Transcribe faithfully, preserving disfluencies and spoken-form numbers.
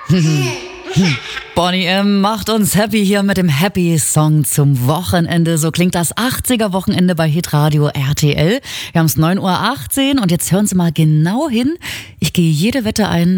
Boney M. macht uns happy hier mit dem Happy Song zum Wochenende. So klingt das achtziger-Wochenende bei Hitradio R T L. Wir haben es neun Uhr achtzehn und jetzt hören Sie mal genau hin. Ich gehe jede Wette ein,